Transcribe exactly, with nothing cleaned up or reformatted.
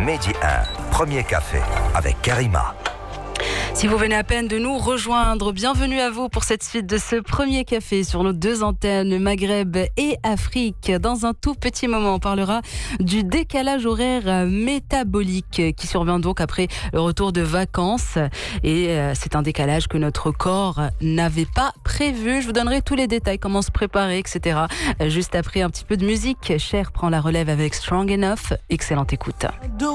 Midi un, premier café avec Karima. Si vous venez à peine de nous rejoindre, bienvenue à vous pour cette suite de ce premier café sur nos deux antennes Maghreb et Afrique. Dans un tout petit moment, on parlera du décalage horaire métabolique qui survient donc après le retour de vacances. Et c'est un décalage que notre corps n'avait pas prévu. Je vous donnerai tous les détails, comment se préparer, et cetera. Juste après un petit peu de musique, Cher prend la relève avec Strong Enough. Excellente écoute.